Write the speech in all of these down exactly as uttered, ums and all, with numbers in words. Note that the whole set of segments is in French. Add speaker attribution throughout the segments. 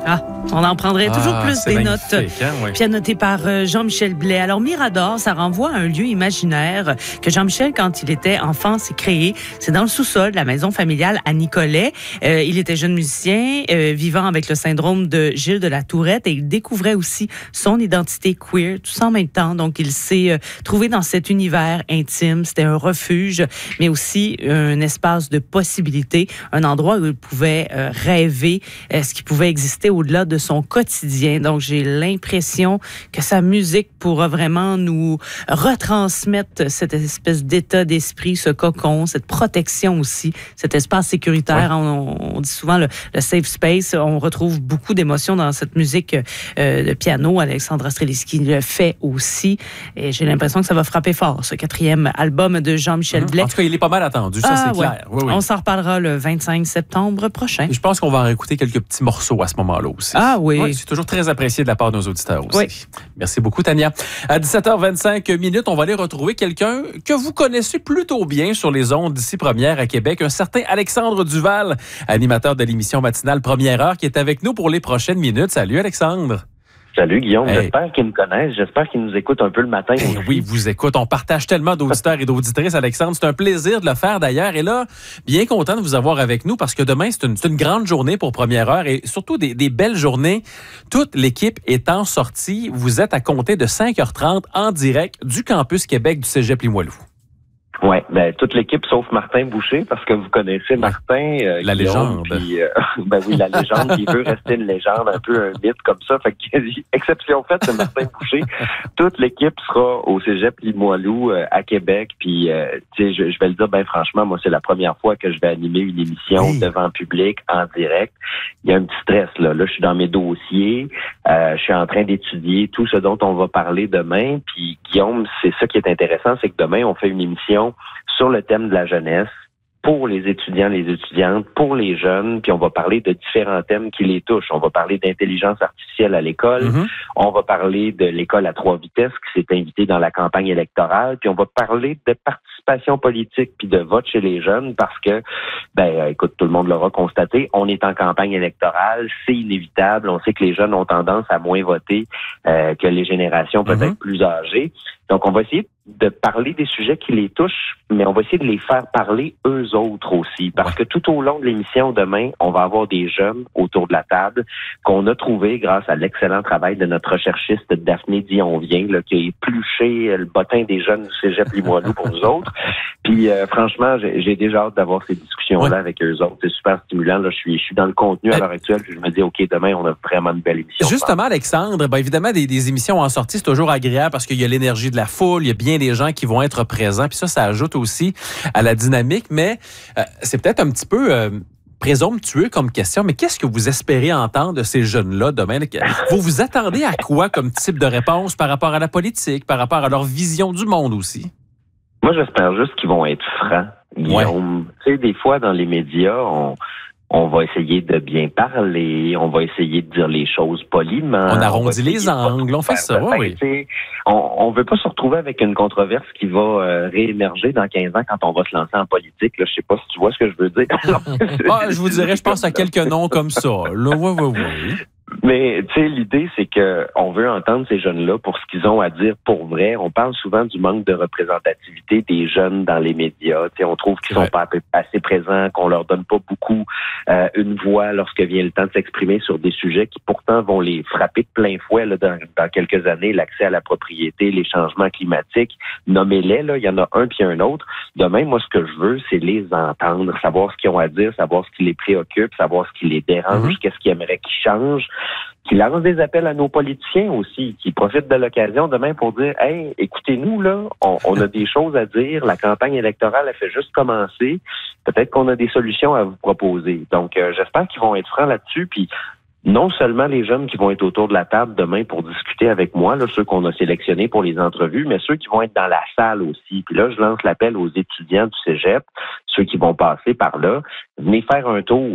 Speaker 1: Ah, on en prendrait toujours
Speaker 2: Ah,
Speaker 1: plus
Speaker 2: c'est
Speaker 1: des
Speaker 2: magnifique,
Speaker 1: notes.
Speaker 2: hein, oui.
Speaker 1: Puis annoté par euh, Jean-Michel Blais. Alors, Mirador, ça renvoie à un lieu imaginaire que Jean-Michel, quand il était enfant, s'est créé. C'est dans le sous-sol de la maison familiale à Nicolet. Euh, il était jeune musicien, euh, vivant avec le syndrome de Gilles de la Tourette, et il découvrait aussi son identité queer, tout ça en même temps. Donc, il s'est euh, trouvé dans cet univers intime. C'était un refuge, mais aussi un espace de possibilités, un endroit où il pouvait euh, rêver euh, ce qui pouvait exister au-delà de son quotidien. Donc, j'ai l'impression que sa musique pourra vraiment nous retransmettre cette espèce d'état d'esprit, ce cocon, cette protection aussi, cet espace sécuritaire. Ouais. On, on dit souvent le, le safe space. On retrouve beaucoup d'émotions dans cette musique euh, de piano. Alexandra Streliski le fait aussi. Et j'ai l'impression que ça va frapper fort, ce quatrième album de Jean-Michel
Speaker 2: Mmh.
Speaker 1: Blais.
Speaker 2: En tout cas, il est pas mal attendu, ça,
Speaker 1: ah,
Speaker 2: c'est
Speaker 1: ouais.
Speaker 2: clair. Oui, oui.
Speaker 1: On s'en reparlera le vingt-cinq septembre prochain.
Speaker 2: Et je pense qu'on va en réécouter quelques petits morceaux à ce moment-là aussi.
Speaker 1: Ah oui.
Speaker 2: Ouais, c'est toujours très apprécié de la part de nos auditeurs aussi.
Speaker 1: Oui.
Speaker 2: Merci beaucoup, Tania. À dix-sept heures vingt-cinq minutes, on va aller retrouver quelqu'un que vous connaissez plutôt bien sur les ondes d'ici Première à Québec, un certain Alexandre Duval, animateur de l'émission matinale Première Heure, qui est avec nous pour les prochaines minutes. Salut, Alexandre.
Speaker 3: Salut Guillaume,
Speaker 2: hey.
Speaker 3: J'espère qu'ils me connaissent, j'espère qu'ils nous écoutent un peu le matin.
Speaker 2: Hey, oui, vous écoutez, on partage tellement d'auditeurs et d'auditrices, Alexandre. C'est un plaisir de le faire d'ailleurs. Et là, bien content de vous avoir avec nous parce que demain, c'est une, c'est une grande journée pour Première Heure et surtout des, des belles journées. Toute l'équipe étant sortie, vous êtes à compter de cinq heures trente en direct du Campus Québec du Cégep Limoilou.
Speaker 3: Oui, ben toute l'équipe sauf Martin Boucher, parce que vous connaissez Martin. Euh,
Speaker 2: la
Speaker 3: Guillaume,
Speaker 2: légende.
Speaker 3: Puis, euh, ben oui, la légende, qui veut rester une légende, un peu un mythe comme ça. Fait que, exception faite de Martin Boucher, toute l'équipe sera au Cégep Limoilou euh, à Québec. Puis, euh, tu sais, je, je vais le dire, ben franchement, moi, c'est la première fois que je vais animer une émission oui. devant public, en direct. Il y a un petit stress, là. Là, je suis dans mes dossiers. Euh, je suis en train d'étudier tout ce dont on va parler demain. Puis, Guillaume, c'est ça qui est intéressant, c'est que demain, on fait une émission sur le thème de la jeunesse, pour les étudiants, les étudiantes, pour les jeunes, puis on va parler de différents thèmes qui les touchent. On va parler d'intelligence artificielle à l'école, mm-hmm. on va parler de l'école à trois vitesses qui s'est invitée dans la campagne électorale, puis on va parler de participation politique puis de vote chez les jeunes parce que, ben, écoute, tout le monde l'aura constaté, on est en campagne électorale, c'est inévitable, on sait que les jeunes ont tendance à moins voter euh, que les générations peut-être mm-hmm. plus âgées. Donc, on va essayer de parler des sujets qui les touchent, mais on va essayer de les faire parler eux autres aussi. Parce que tout au long de l'émission demain, on va avoir des jeunes autour de la table qu'on a trouvés grâce à l'excellent travail de notre recherchiste Daphné Dionvien, là, qui a épluché le bottin des jeunes du Cégep Limoilou pour nous autres. Puis, euh, franchement, j'ai, j'ai déjà hâte d'avoir ces discussions-là ouais. avec eux autres. C'est super stimulant. Là, je suis, je suis dans le contenu à l'heure actuelle, puis je me dis, OK, demain, on a vraiment une belle émission.
Speaker 2: Justement, Alexandre, ben, évidemment, des, des émissions en sortie, c'est toujours agréable parce qu'il y a l'énergie de la foule, il y a bien des gens qui vont être présents, puis ça, ça ajoute aussi à la dynamique, mais euh, c'est peut-être un petit peu euh, présomptueux comme question, mais qu'est-ce que vous espérez entendre de ces jeunes-là demain? Vous vous attendez à quoi comme type de réponse par rapport à la politique, par rapport à leur vision du monde aussi?
Speaker 3: Moi, j'espère juste qu'ils vont être francs. Guillaume. Ouais. Tu sais, des fois, dans les médias, on... On va essayer de bien parler, on va essayer de dire les choses poliment.
Speaker 2: On arrondit on les angles, on fait ça, oui.
Speaker 3: On, on veut pas se retrouver avec une controverse qui va euh, réémerger dans quinze ans quand on va se lancer en politique. Là, je sais pas si tu vois ce que je veux dire.
Speaker 2: ah, je vous dirais, je pense à quelques noms comme ça. Là, oui, oui, oui.
Speaker 3: Mais tu sais, l'idée, c'est que on veut entendre ces jeunes-là pour ce qu'ils ont à dire pour vrai. On parle souvent du manque de représentativité des jeunes dans les médias. Tu sais, on trouve qu'ils ouais. sont pas assez présents, qu'on leur donne pas beaucoup euh, une voix lorsque vient le temps de s'exprimer sur des sujets qui pourtant vont les frapper de plein fouet là, dans, dans quelques années. L'accès à la propriété, les changements climatiques, nommez-les. Là, il y en a un puis un autre. Demain, moi, ce que je veux, c'est les entendre, savoir ce qu'ils ont à dire, savoir ce qui les préoccupe, savoir ce qui les dérange, mm-hmm. qu'est-ce qu'ils aimeraient qu'ils changent. Qui lance des appels à nos politiciens aussi, qui profitent de l'occasion demain pour dire « Hey, écoutez-nous, là, on, on a des choses à dire, la campagne électorale, elle fait juste commencer, peut-être qu'on a des solutions à vous proposer. » Donc, euh, j'espère qu'ils vont être francs là-dessus, puis non seulement les jeunes qui vont être autour de la table demain pour discuter avec moi, là, ceux qu'on a sélectionnés pour les entrevues, mais ceux qui vont être dans la salle aussi. Puis là, je lance l'appel aux étudiants du Cégep, ceux qui vont passer par là, venez faire un tour.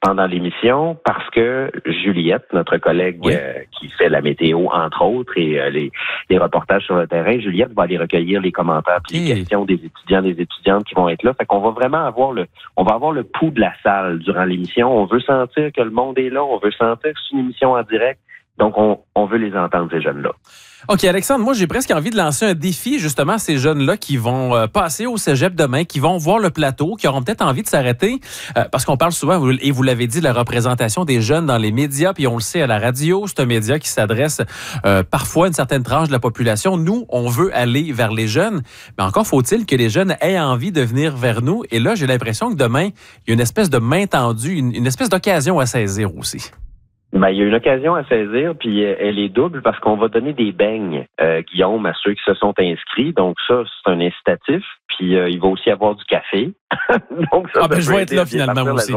Speaker 3: pendant l'émission parce que Juliette, notre collègue oui. euh, qui fait la météo, entre autres, et euh, les, les reportages sur le terrain, Juliette va aller recueillir les commentaires et les questions des étudiants, des étudiantes qui vont être là. Fait qu'on va vraiment avoir le, on va avoir le pouls de la salle durant l'émission. On veut sentir que le monde est là, on veut sentir que c'est une émission en direct. Donc, on, on veut les entendre, ces jeunes-là.
Speaker 2: OK, Alexandre, moi, j'ai presque envie de lancer un défi, justement, à ces jeunes-là qui vont euh, passer au cégep demain, qui vont voir le plateau, qui auront peut-être envie de s'arrêter, euh, parce qu'on parle souvent, et vous l'avez dit, de la représentation des jeunes dans les médias, puis on le sait, à la radio, c'est un média qui s'adresse euh, parfois à une certaine tranche de la population. Nous, on veut aller vers les jeunes, mais encore faut-il que les jeunes aient envie de venir vers nous. Et là, j'ai l'impression que demain, il y a une espèce de main tendue, une, une espèce d'occasion à saisir aussi.
Speaker 3: Ben, il y a une occasion à saisir, puis elle est double parce qu'on va donner des beignes, euh, Guillaume, à ceux qui se sont inscrits. Donc ça, c'est un incitatif. Puis euh, il va aussi avoir du café. Donc ça,
Speaker 2: ah ben, je vais être là finalement aussi.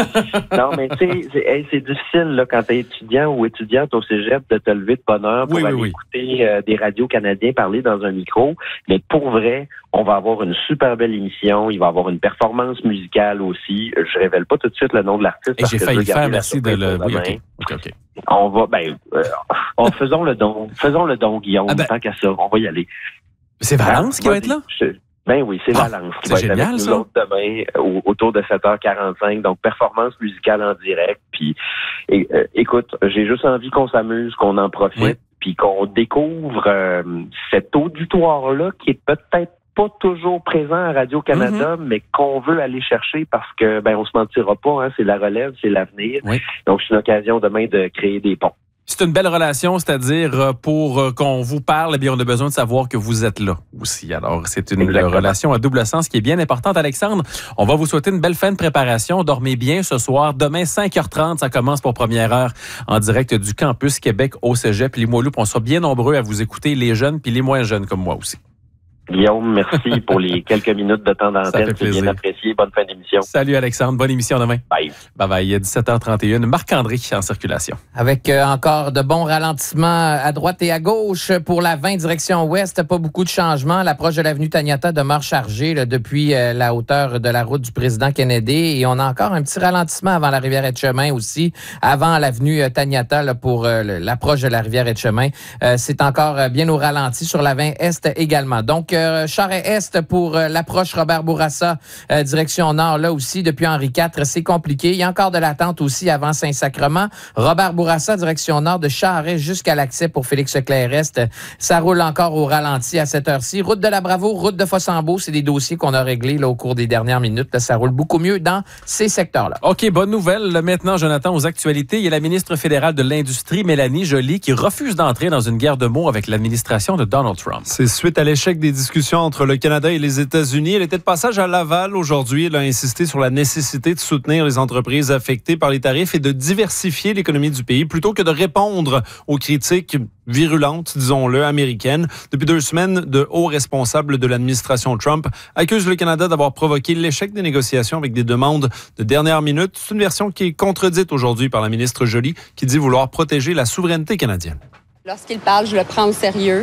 Speaker 3: Non, mais tu sais, c'est, hey, c'est difficile là, quand tu es étudiant ou étudiante au cégep de te lever de bonne heure pour
Speaker 2: oui,
Speaker 3: aller
Speaker 2: oui,
Speaker 3: écouter euh, des radios canadiens parler dans un micro. Mais pour vrai, on va avoir une super belle émission. Il va y avoir une performance musicale aussi. Je révèle pas tout de suite le nom de l'artiste.
Speaker 2: Et j'ai failli le faire, merci de le... Oui, okay. Okay, okay.
Speaker 3: On va, ben, euh, oh, faisons le don. Faisons le don, Guillaume, ah ben, tant qu'à ça. On va y aller.
Speaker 2: C'est Valence ah, qui va être là?
Speaker 3: Je, Ben oui, c'est ah, Valence qui va
Speaker 2: génial,
Speaker 3: être avec nous autres demain au, autour de sept heures quarante-cinq. Donc, performance musicale en direct. Puis, et, euh, écoute, j'ai juste envie qu'on s'amuse, qu'on en profite, oui. puis qu'on découvre euh, cet auditoire-là qui est peut-être pas toujours présent à Radio-Canada, mm-hmm. mais qu'on veut aller chercher parce que, ben, on se mentira pas, hein, c'est la relève, c'est l'avenir. Oui. Donc, c'est une occasion demain de créer des ponts.
Speaker 2: C'est une belle relation, c'est-à-dire pour qu'on vous parle, eh bien, on a besoin de savoir que vous êtes là aussi. Alors, c'est une Exactement. relation à double sens qui est bien importante. Alexandre, on va vous souhaiter une belle fin de préparation. Dormez bien ce soir. Demain, cinq heures trente, ça commence pour première heure en direct du Campus Québec au Cégep Limoilou. On sera bien nombreux à vous écouter, les jeunes puis les moins jeunes comme moi aussi.
Speaker 3: Guillaume, merci pour les quelques minutes de temps d'antenne. C'est bien apprécié. Bonne fin d'émission.
Speaker 2: Salut Alexandre. Bonne émission demain.
Speaker 3: Bye.
Speaker 2: Bye bye. Il est dix-sept heures trente et un. Marc-André en circulation.
Speaker 4: Avec euh, encore de bons ralentissements à droite et à gauche pour la vingt direction ouest. Pas beaucoup de changements. L'approche de l'avenue Taniata demeure chargée là, depuis euh, la hauteur de la route du président Kennedy. Et on a encore un petit ralentissement avant la rivière Etchemin aussi. Avant l'avenue euh, Taniata là, pour euh, l'approche de la rivière Etchemin. Euh, c'est encore euh, bien au ralenti sur la vingt est également. Donc, Charest-Est pour euh, l'approche Robert Bourassa, euh, direction nord, là aussi, depuis Henri quatre, c'est compliqué. Il y a encore de l'attente aussi avant Saint-Sacrement. Robert Bourassa, direction nord, de Charest jusqu'à l'accès pour Félix-Leclerc-Est. Ça roule encore au ralenti à cette heure-ci. Route de la Bravo, route de Fossambeau, c'est des dossiers qu'on a réglés là, au cours des dernières minutes. Là, ça roule beaucoup mieux dans ces secteurs-là.
Speaker 2: OK, bonne nouvelle. Maintenant, Jonathan, aux actualités, il y a la ministre fédérale de l'Industrie, Mélanie Joly, qui refuse d'entrer dans une guerre de mots avec l'administration de Donald Trump.
Speaker 5: C'est suite à l'échec des discussions entre le Canada et les États-Unis. Elle était de passage à Laval aujourd'hui. Elle a insisté sur la nécessité de soutenir les entreprises affectées par les tarifs et de diversifier l'économie du pays plutôt que de répondre aux critiques virulentes, disons-le, américaines. Depuis deux semaines, de hauts responsables de l'administration Trump accusent le Canada d'avoir provoqué l'échec des négociations avec des demandes de dernière minute. C'est une version qui est contredite aujourd'hui par la ministre Joly qui dit vouloir protéger la souveraineté canadienne.
Speaker 6: Lorsqu'il parle, je le prends au sérieux.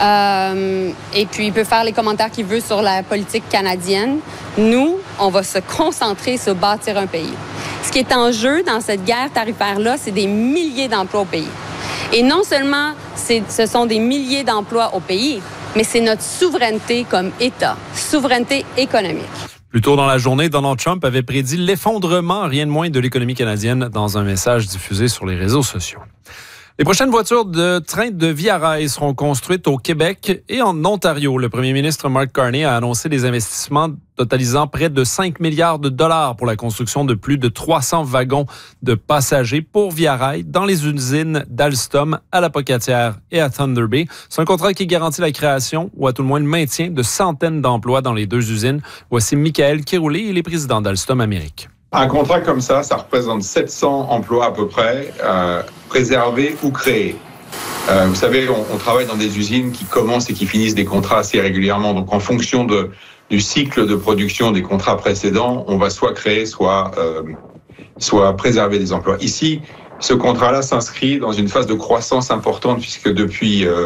Speaker 6: Euh, et puis, il peut faire les commentaires qu'il veut sur la politique canadienne. Nous, on va se concentrer sur bâtir un pays. Ce qui est en jeu dans cette guerre tarifaire-là, c'est des milliers d'emplois au pays. Et non seulement c'est, ce sont des milliers d'emplois au pays, mais c'est notre souveraineté comme État, souveraineté économique.
Speaker 5: Plus tôt dans la journée, Donald Trump avait prédit l'effondrement, rien de moins, de l'économie canadienne dans un message diffusé sur les réseaux sociaux. Les prochaines voitures de train de Via Rail seront construites au Québec et en Ontario. Le premier ministre Mark Carney a annoncé des investissements totalisant près de cinq milliards de dollars pour la construction de plus de trois cents wagons de passagers pour Via Rail dans les usines d'Alstom, à la Pocatière et à Thunder Bay. C'est un contrat qui garantit la création, ou à tout le moins le maintien, de centaines d'emplois dans les deux usines. Voici Michael Kéroulé, il est président d'Alstom Amérique.
Speaker 7: Un contrat comme ça, ça représente sept cents emplois à peu près, euh, préservés ou créés. Euh, vous savez, on, on travaille dans des usines qui commencent et qui finissent des contrats assez régulièrement. Donc, en fonction de, du cycle de production des contrats précédents, on va soit créer, soit, euh, soit préserver des emplois. Ici, ce contrat-là s'inscrit dans une phase de croissance importante puisque depuis euh,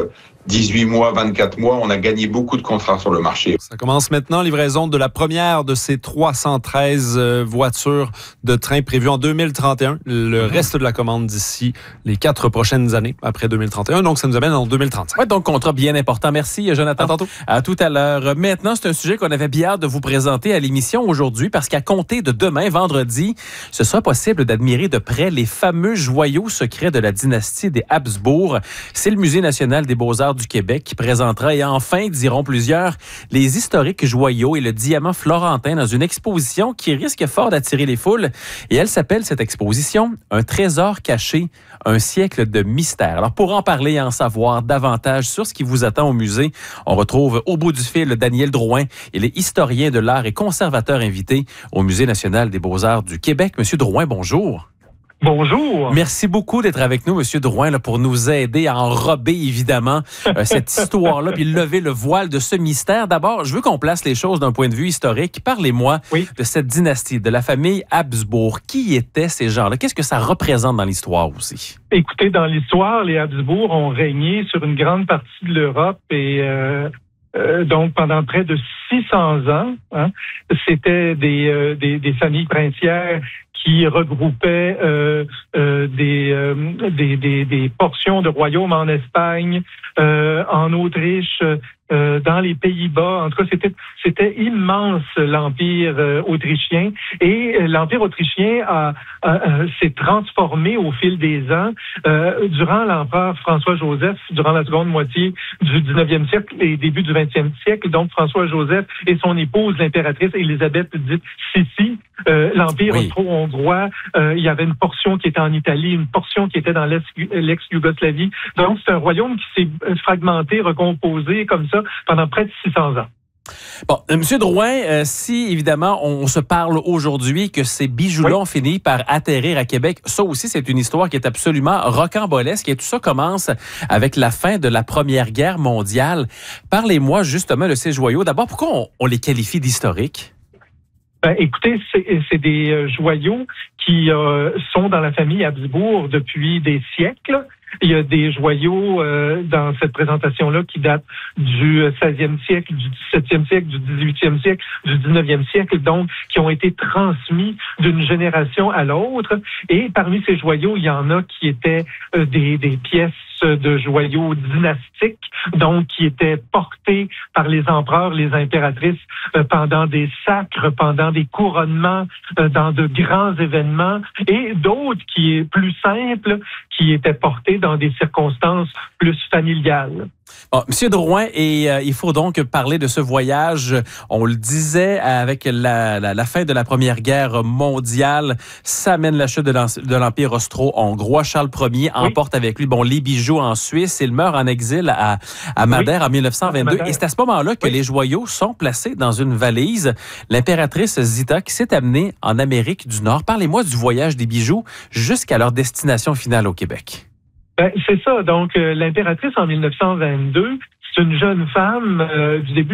Speaker 7: dix-huit mois, vingt-quatre mois, on a gagné beaucoup de contrats sur le marché.
Speaker 5: Ça commence maintenant, livraison de la première de ces trois cent treize euh, voitures de train prévues en deux mille trente et un. Le mmh. reste de la commande d'ici les quatre prochaines années, après deux mille trente et un. Donc, ça nous amène en deux mille trente-cinq.
Speaker 2: Oui, donc contrat bien important. Merci, Jonathan.
Speaker 5: À tantôt.
Speaker 2: À tout à l'heure. Maintenant, c'est un sujet qu'on avait bien hâte de vous présenter à l'émission aujourd'hui parce qu'à compter de demain, vendredi, ce sera possible d'admirer de près les fameux joyaux secrets de la dynastie des Habsbourg. C'est le Musée national des beaux-arts du Québec qui présentera, et enfin, diront plusieurs, les historiques joyaux et le diamant florentin dans une exposition qui risque fort d'attirer les foules. Et elle s'appelle, cette exposition, Un trésor caché, un siècle de mystère. Alors, pour en parler et en savoir davantage sur ce qui vous attend au musée, on retrouve au bout du fil Daniel Drouin. Il est historien de l'art et conservateur invité au Musée national des beaux-arts du Québec. Monsieur Drouin, bonjour.
Speaker 8: Bonjour.
Speaker 2: Merci beaucoup d'être avec nous, Monsieur Drouin, là, pour nous aider à enrober, évidemment, euh, cette histoire-là, puis lever le voile de ce mystère. D'abord, je veux qu'on place les choses d'un point de vue historique. Parlez-moi
Speaker 8: oui.
Speaker 2: de cette dynastie, de la famille Habsbourg. Qui étaient ces gens-là? Qu'est-ce que ça représente dans l'histoire aussi?
Speaker 8: Écoutez, dans l'histoire, les Habsbourg ont régné sur une grande partie de l'Europe et... Euh... Euh, donc, pendant près de six cents ans, hein, c'était des, euh, des, des familles princières qui regroupaient euh, euh, des, euh, des, des, des portions de royaumes en Espagne, euh, en Autriche, euh, dans les Pays-Bas. En tout cas, c'était, c'était immense, l'Empire euh, autrichien. Et euh, l'Empire autrichien a, a, a, s'est transformé au fil des ans. Euh, durant l'empereur François-Joseph, durant la seconde moitié du dix-neuvième siècle et début du vingtième siècle, donc François-Joseph et son épouse, l'impératrice Élisabeth dite Sissi, euh, l'Empire
Speaker 2: oui.
Speaker 8: austro-hongrois, euh, il y avait une portion qui était en Italie, une portion qui était dans l'ex-Yougoslavie. Donc, c'est un royaume qui s'est fragmenté, recomposé comme ça pendant près de six cents ans.
Speaker 2: Bon, euh, Monsieur Drouin, euh, si évidemment on se parle aujourd'hui que ces bijoux-là oui. ont fini par atterrir à Québec, ça aussi c'est une histoire qui est absolument rocambolesque et tout ça commence avec la fin de la Première Guerre mondiale. Parlez-moi justement de ces joyaux. D'abord, pourquoi on, on les qualifie d'historiques?
Speaker 8: Ben, écoutez, c'est, c'est des joyaux qui euh, sont dans la famille Habsbourg depuis des siècles. Il y a des joyaux euh, dans cette présentation-là qui datent du seizième siècle, du dix-septième siècle, du dix-huitième siècle, du dix-neuvième siècle, donc qui ont été transmis d'une génération à l'autre. Et parmi ces joyaux, il y en a qui étaient euh, des, des pièces de joyaux dynastiques, donc qui étaient portés par les empereurs, les impératrices euh, pendant des sacres, pendant des couronnements, euh, dans de grands événements, et d'autres qui est plus simples, qui étaient portés dans des circonstances plus familiales.
Speaker 2: Bon, Monsieur Drouin, et euh, il faut donc parler de ce voyage. On le disait, avec la, la, la fin de la Première Guerre mondiale, ça mène la chute de, de l'Empire austro-hongrois. Charles Ier oui. emporte avec lui bon, les bijoux en Suisse. Il meurt en exil à, à Madère oui. en dix-neuf cent vingt-deux. Et c'est à ce moment-là que oui. les joyaux sont placés dans une valise. L'impératrice Zita qui s'est amenée en Amérique du Nord. Parlez-moi du voyage des bijoux jusqu'à leur destination finale au Québec.
Speaker 8: Ben, c'est ça. Donc, euh, l'impératrice en dix-neuf cent vingt-deux, c'est une jeune femme euh, du début